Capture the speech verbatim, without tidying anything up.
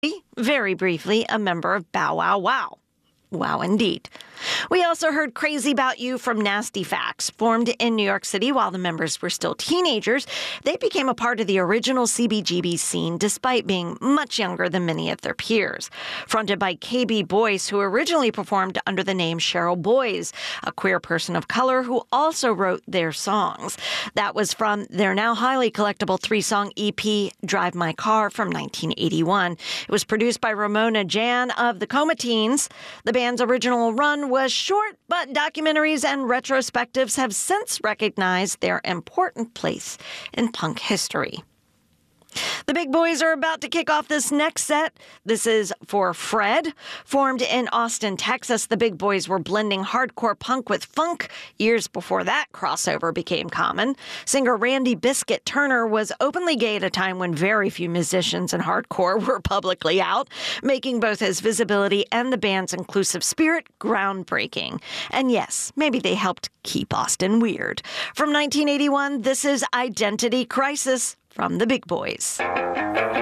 very briefly a member of Bow Wow Wow. Wow, indeed. We also heard Crazy About You from Nasty Facts. Formed in New York City while the members were still teenagers, they became a part of the original C B G B scene despite being much younger than many of their peers. Fronted by K B Boyce, who originally performed under the name Cheryl Boys, a queer person of color who also wrote their songs. That was from their now highly collectible three-song E P, Drive My Car, from nineteen eighty-one. It was produced by Ramona Jan of the Coma Teens. The band's original run was short, but documentaries and retrospectives have since recognized their important place in punk history. The Big Boys are about to kick off this next set. This is for Fred. Formed in Austin, Texas, the Big Boys were blending hardcore punk with funk years before that crossover became common. Singer Randy Biscuit Turner was openly gay at a time when very few musicians in hardcore were publicly out, making both his visibility and the band's inclusive spirit groundbreaking. And yes, maybe they helped keep Austin weird. From nineteen eighty-one, this is Identity Crisis from the Big Boys.